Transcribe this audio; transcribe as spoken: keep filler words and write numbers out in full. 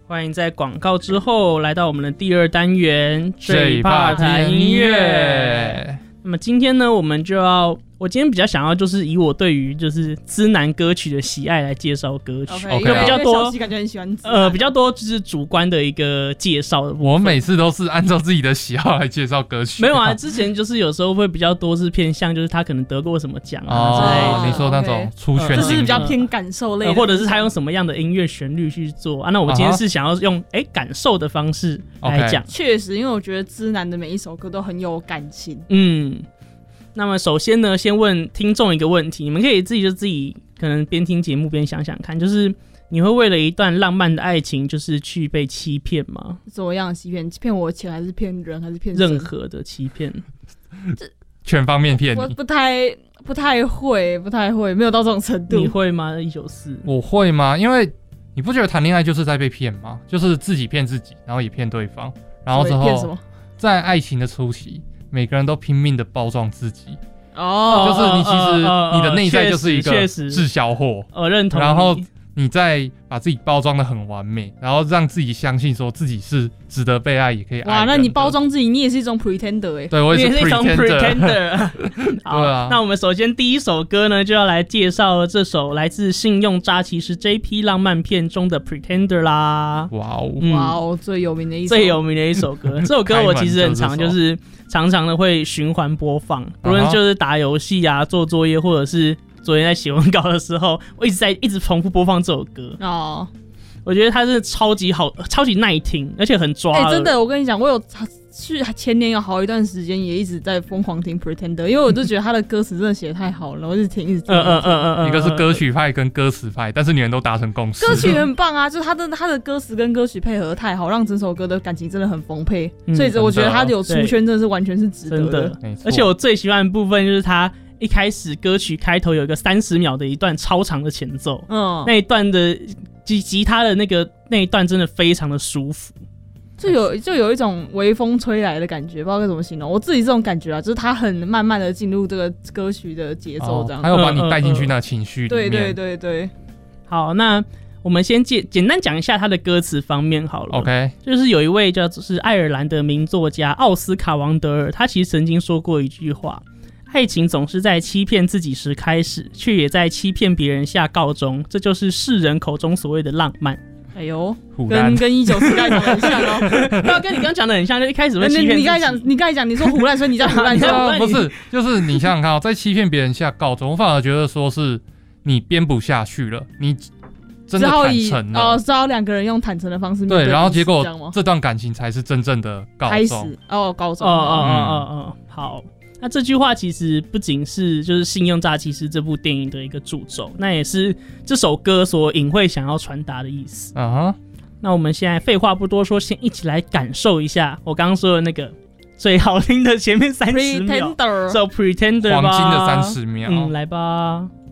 欢迎在广告之后来到我们的第二单元这一趴谈音乐。那么今天呢，我们就要，我今天比较想要就是以我对于就是资男歌曲的喜爱来介绍歌曲， okay, 因为比较多， 感觉很喜欢呃比较多就是主观的一个介绍的部分。 我每次都是按照自己的喜好来介绍歌曲。 没有啊，之前就是有时候会比较多是偏向就是他可能得过什么奖啊之类的。 哦，你说那种初选， 这是比较偏感受类的、 呃，或者是他用什么样的音乐旋律去做啊？那我今天是想要用哎、欸、感受的方式来讲。 确实，因为我觉得资男的每一首歌都很有感情。 嗯。那么首先呢，先问听众一个问题，你们可以自己就自己可能边听节目边想想看，就是你会为了一段浪漫的爱情，就是去被欺骗吗？ 怎么样欺骗？骗我钱还是骗人还是骗神？ 任何的欺骗， 全方面骗你。 我不太不太会，不太会，没有到这种程度。 你会吗？一九四， 我会吗？因为你不觉得谈恋爱就是在被骗吗？就是自己骗自己，然后也骗对方，然后之后在爱情的初期。每个人都拼命的包装自己， 哦， 就是你其实你的内在就是一个滞销货， 我认同。 然后你再把自己包装的很完美，然后让自己相信说自己是值得被爱，也可以爱人的。 哇，那你包装自己，你也是一种 pretender 哎、欸。 对，我也是 pretender。你也是一种 pretender 好， 对啊。 那我们首先第一首歌呢，就要来介绍这首来自信用诈欺师 J P 浪漫片中的 Pretender 啦。 哇哦， 嗯、哇哦，最有名的一首， 最有名的一首歌。这首歌我其实很常就是常常的会循环播放，不论就是打游戏啊、做作业，或者是昨天在写文稿的时候，我一直在一直重复播放这首歌。哦，我觉得它是超级好，超级耐听，而且很抓耳。 哎、欸，真的，我跟你讲，我有去前年有好一段时间也一直在疯狂听 Pretender， 因为我就觉得他的歌词真的写得太好了，我一直听，一直听。嗯嗯嗯嗯，一个是歌曲派跟歌词派，但是你们都达成共识。 歌曲很棒啊，就是他的他的歌词跟歌曲配合太好，让整首歌的感情真的很丰沛，嗯、所以我觉得他有出圈真的是完全是值得的。 真的，而且我最喜欢的部分就是他一开始歌曲开头有一个三十秒的一段超长的前奏，嗯，那一段的吉吉他的那个那一段真的非常的舒服。 就有就有一种微风吹来的感觉，不知道该怎么形容。我自己这种感觉啊，就是它很慢慢的进入这个歌曲的节奏，这样、哦， 还有把你带进去那情绪里面。 对对对对。 好，那我们先简简单讲一下它的歌词方面好了。 OK， 就是有一位叫做是爱尔兰的名作家奥斯卡王德尔，他其实曾经说过一句话：爱情总是在欺骗自己时开始，却也在欺骗别人下告终，这就是世人口中所谓的浪漫。 哎呦，跟跟一九四刚才讲的很像哦， 没有跟你刚讲的很像，就一开始会欺骗自己。 你刚才讲，你刚才讲，你说胡乱，所以你叫胡乱， 不是，就是你想想看哦，在欺骗别人下告终，我反而觉得说是你编不下去了，你真的坦诚了， 哦，只好两个人用坦诚的方式面对， 对，然后结果这段感情才是真正的告终。 开始哦，告终， 哦哦哦哦哦，好。那这句话其实不仅是就是《信用诈欺师》这部电影的一个主轴，那也是这首歌所隐晦想要传达的意思。啊、uh-huh. 那我们现在废话不多说，先一起来感受一下我刚刚说的那个最好听的前面三十秒， Pretender， So Pretender 吧， 黄金的三十秒， 嗯，来吧。